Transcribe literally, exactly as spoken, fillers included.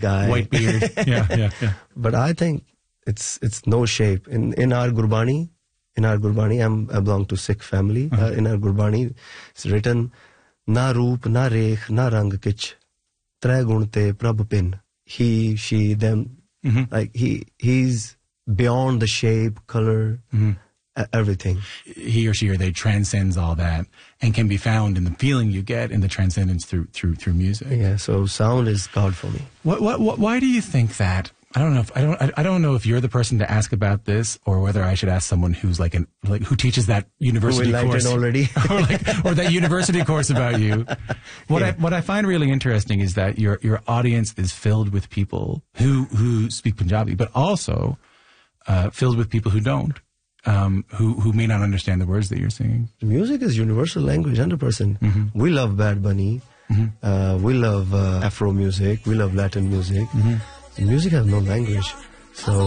guy. White beard. yeah, yeah, yeah. But I think it's it's no shape. In in our Gurbani, in our Gurbani, I'm, I belong to Sikh family. Uh-huh. uh, in our Gurbani, it's written, Na roop, na rekh, na rang kich, tre gun te prabh pin. He, she, them. Mm-hmm. Like he, he's beyond the shape, color, mm-hmm. everything. He or she or they transcends all that and can be found in the feeling you get in the transcendence through through through music. Yeah, so sound is God for me. What what, what why do you think that? I don't know if I don't I, I don't know if you're the person to ask about this or whether I should ask someone who's like an like who teaches that university who course already or like or that university course about you. What yeah. I what I find really interesting is that your your audience is filled with people who who speak Punjabi, but also uh, filled with people who don't. Um, who who may not understand the words that you're singing. Music is universal language, one hundred percent. Mm-hmm. We love Bad Bunny. Mm-hmm. Uh, we love uh, Afro music. We love Latin music. Mm-hmm. Music has no language. So